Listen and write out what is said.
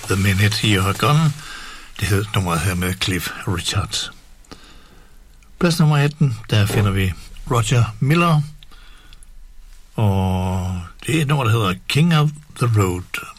The Minute You're Gone. Det hed nummeret her med Cliff Richard. Plads nummer 18, der finder vi Roger Miller. Og det er et nummer, der hedder King of the Road.